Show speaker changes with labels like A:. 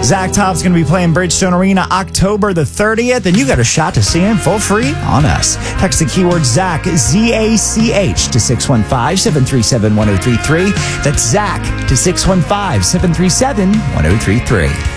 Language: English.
A: Zach Topp's going to be playing Bridgestone Arena October the 30th, and you got a shot to see him for free on us. Text the keyword Zach, Z-A-C-H, to 615-737-1033. That's Zach to 615-737-1033.